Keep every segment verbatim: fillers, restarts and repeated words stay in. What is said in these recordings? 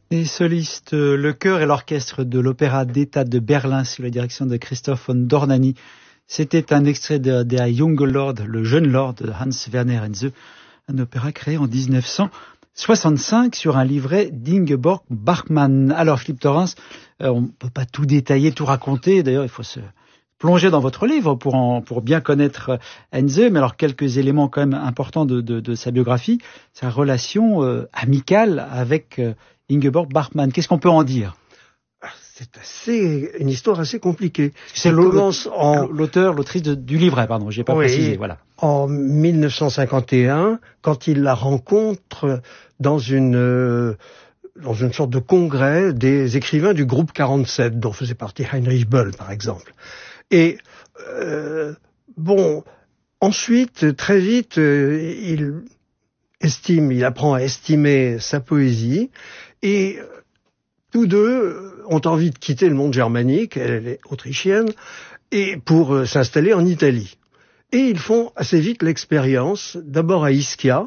Les solistes, le chœur et l'orchestre de l'Opéra d'État de Berlin sous la direction de Christoph von Dornany. C'était un extrait de Der junge Lord, le jeune Lord de Hans Werner Henze, un opéra créé en dix-neuf cent soixante-cinq sur un livret d'Ingeborg Bachmann. Alors Philippe Thorens, euh, on ne peut pas tout détailler, tout raconter. D'ailleurs, il faut se plonger dans votre livre pour, en, pour bien connaître Henze. Mais alors quelques éléments quand même importants de, de, de sa biographie, sa relation euh, amicale avec euh, Ingeborg Bachmann. Qu'est-ce qu'on peut en dire? C'est assez, une histoire assez compliquée. C'est l'auteur, l'autrice du livret, pardon, j'ai pas oui, précisé, voilà. En mille neuf cent cinquante et un, quand il la rencontre dans une, euh, dans une sorte de congrès des écrivains du groupe quarante-sept, dont faisait partie Heinrich Böll, par exemple. Et, euh, bon, ensuite, très vite, euh, il estime, il apprend à estimer sa poésie, et tous deux ont envie de quitter le monde germanique, elle est autrichienne, et pour euh, s'installer en Italie. Et ils font assez vite l'expérience, d'abord à Ischia,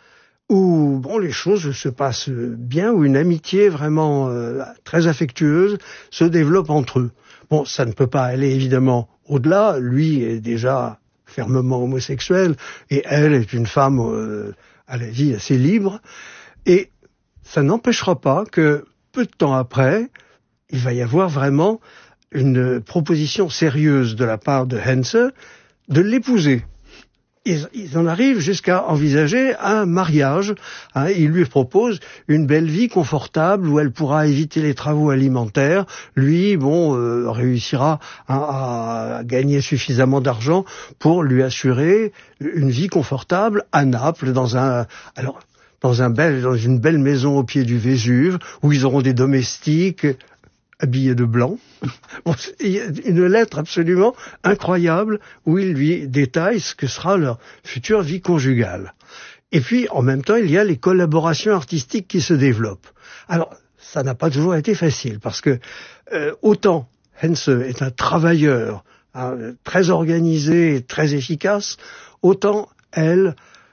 où bon les choses se passent bien, où une amitié vraiment euh, très affectueuse se développe entre eux. Bon, ça ne peut pas aller évidemment au-delà, lui est déjà fermement homosexuel, et elle est une femme euh, à la vie assez libre, et ça n'empêchera pas que peu de temps après, il va y avoir vraiment une proposition sérieuse de la part de Henze de l'épouser. Ils, ils en arrivent jusqu'à envisager un mariage. Hein, il lui propose une belle vie confortable où elle pourra éviter les travaux alimentaires. Lui, bon, euh, réussira à, à gagner suffisamment d'argent pour lui assurer une vie confortable à Naples, dans un... alors. Dans, un bel, dans une belle maison au pied du Vésuve, où ils auront des domestiques habillés de blanc. Bon, il y a une lettre absolument incroyable où il lui détaille ce que sera leur future vie conjugale. Et puis, en même temps, il y a les collaborations artistiques qui se développent. Alors, ça n'a pas toujours été facile, parce que euh, autant Henze est un travailleur hein, très organisé et très efficace, autant elle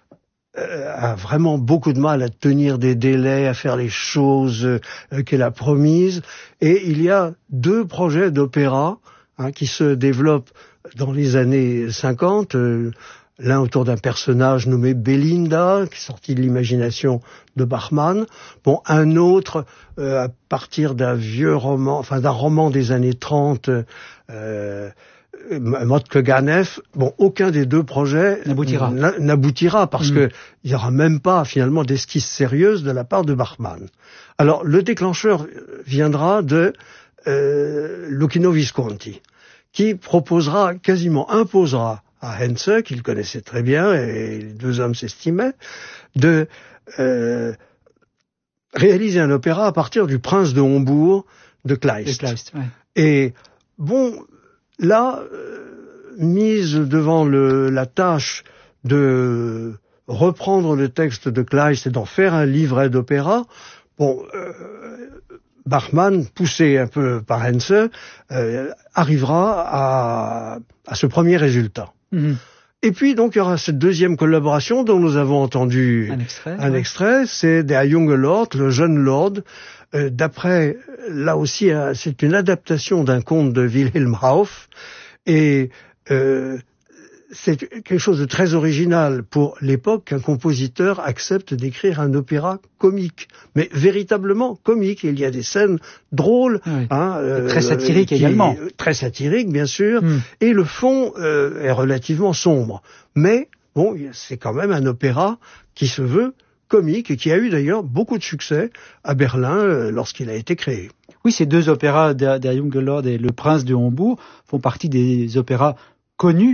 a vraiment beaucoup de mal à tenir des délais, à faire les choses euh, qu'elle a promises. Et il y a deux projets d'opéra hein, qui se développent dans les années cinquante. Euh, l'un autour d'un personnage nommé Belinda, qui est sorti de l'imagination de Bachmann. Bon, un autre euh, à partir d'un vieux roman, enfin d'un roman des années trente, euh, Motke Ganef, bon, aucun des deux projets n'aboutira, n'aboutira parce mmh. que il y aura même pas finalement d'esquisse sérieuse de la part de Bachmann. Alors le déclencheur viendra de euh, Luchino Visconti, qui proposera, quasiment imposera à Henze, qu'il connaissait très bien et les deux hommes s'estimaient, de euh, réaliser un opéra à partir du Prince de Hombourg de Kleist. De Kleist, ouais. Et bon. Là, euh, mise devant le, la tâche de reprendre le texte de Kleist et d'en faire un livret d'opéra, bon, euh, Bachmann, poussé un peu par Henze, euh, arrivera à, à ce premier résultat. Mm-hmm. Et puis, donc, il y aura cette deuxième collaboration dont nous avons entendu un extrait, un ouais. extrait, c'est Der junge Lord, le jeune Lord. Euh, d'après, là aussi, euh, c'est une adaptation d'un conte de Wilhelm Hauff, et euh, c'est quelque chose de très original pour l'époque qu'un compositeur accepte d'écrire un opéra comique, mais véritablement comique. Il y a des scènes drôles, oui. hein, euh, très satiriques qui, également, très satiriques bien sûr, mm. et le fond euh, est relativement sombre. Mais bon, c'est quand même un opéra qui se veut comique et qui a eu d'ailleurs beaucoup de succès à Berlin euh, lorsqu'il a été créé. Oui, ces deux opéras, Der, Der junge Lord et Le Prince de Hombourg, font partie des opéras connus